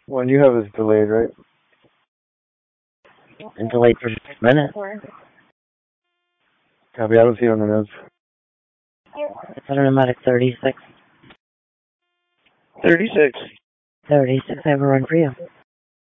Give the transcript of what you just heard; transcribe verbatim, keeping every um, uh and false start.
One you have is delayed, right? And delayed for six minutes. Copy, I don't see it on the notes. It's on automatic thirty-six. thirty-six. thirty-six, I have a run for you.